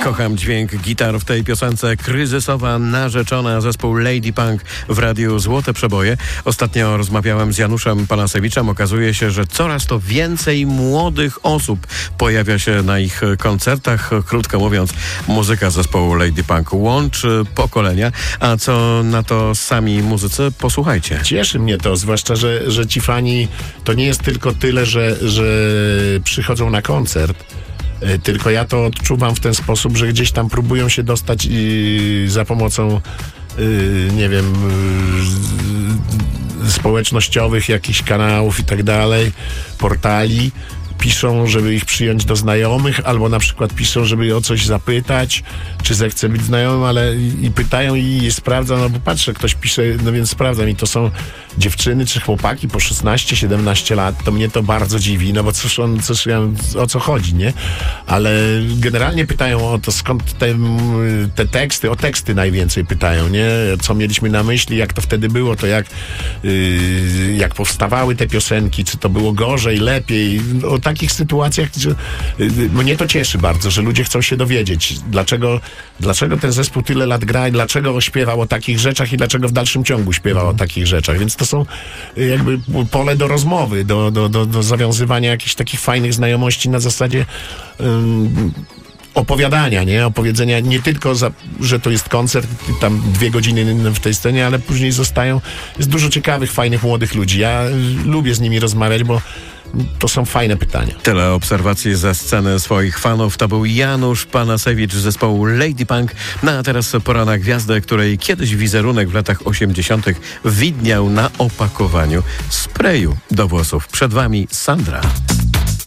Kocham dźwięk gitar w tej piosence. Kryzysowa narzeczona, zespół Lady Punk w radiu Złote Przeboje. Ostatnio rozmawiałem z Januszem Panasewiczem. Okazuje się, że coraz to więcej młodych osób pojawia się na ich koncertach. Krótko mówiąc, muzyka zespołu Lady Punk łączy pokolenia. A co na to sami muzycy? Posłuchajcie. Cieszy mnie to, zwłaszcza, że ci fani to nie jest tylko tyle, że przychodzą na koncert, tylko ja to odczuwam w ten sposób, że gdzieś tam próbują się dostać za pomocą nie wiem, społecznościowych jakichś kanałów i tak dalej, portali. Piszą, żeby ich przyjąć do znajomych, albo na przykład piszą, żeby o coś zapytać, czy zechce być znajomym, ale i pytają i sprawdzam, no bo patrzę, ktoś pisze, no więc sprawdzam i to są dziewczyny czy chłopaki po 16-17 lat, to mnie to bardzo dziwi, no bo o co chodzi, nie? Ale generalnie pytają o to, skąd te teksty, o teksty najwięcej pytają, nie? Co mieliśmy na myśli, jak to wtedy było, to jak powstawały te piosenki, czy to było gorzej, lepiej, o takich sytuacjach, że mnie to cieszy bardzo, że ludzie chcą się dowiedzieć, dlaczego ten zespół tyle lat gra i dlaczego śpiewał o takich rzeczach i dlaczego w dalszym ciągu śpiewał o takich rzeczach, więc to są jakby pole do rozmowy, do zawiązywania jakichś takich fajnych znajomości na zasadzie opowiadania, nie? Opowiedzenia nie tylko, że to jest koncert, tam 2 godziny w tej scenie, ale później jest dużo ciekawych, fajnych, młodych ludzi. Ja lubię z nimi rozmawiać, bo to są fajne pytania. Tyle obserwacji ze sceny swoich fanów. To był Janusz Panasewicz z zespołu Lady Punk. No a teraz pora na gwiazdę, której kiedyś wizerunek w latach 80. widniał na opakowaniu sprayu do włosów. Przed wami Sandra.